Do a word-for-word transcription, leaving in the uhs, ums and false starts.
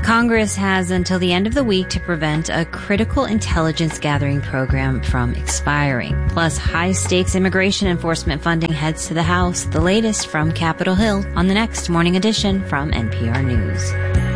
Congress has until the end of the week to prevent a critical intelligence gathering program from expiring. Plus, high-stakes immigration enforcement funding heads to the House. The latest from Capitol Hill on the next Morning Edition from N P R News.